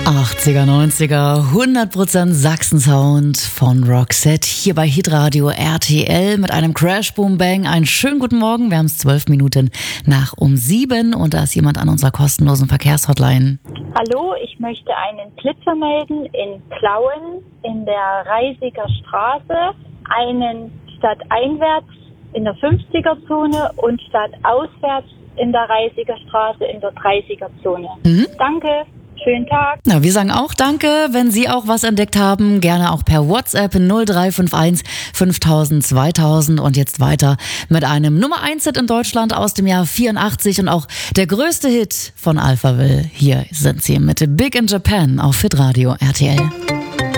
80er, 90er, 100% Sachsen-Sound von Roxette hier bei Hitradio RTL mit einem Crash Boom Bang. Einen schönen guten Morgen, wir haben es 12 Minuten nach um 7 und da ist jemand an unserer kostenlosen Verkehrshotline. Hallo, ich möchte einen Blitzer melden in Plauen in der Reisiger Straße, einen stadteinwärts in der 50er-Zone und stadtauswärts in der Reisiger Straße in der 30er-Zone. Danke. Schönen Tag. Na, wir sagen auch Danke. Wenn Sie auch was entdeckt haben, gerne auch per WhatsApp 0351 5000 2000 und jetzt weiter mit einem Nummer 1 Hit in Deutschland aus dem Jahr 84 und auch der größte Hit von Alphaville. Hier sind Sie mit Big in Japan auf Hitradio RTL.